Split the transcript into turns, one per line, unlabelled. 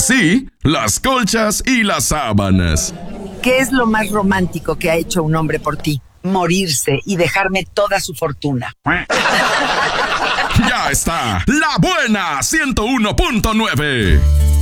sí, las colchas y las sábanas.
¿Qué es lo más romántico que ha hecho un hombre por ti? Morirse y dejarme toda su fortuna.
Ya está, La Buena 101.9.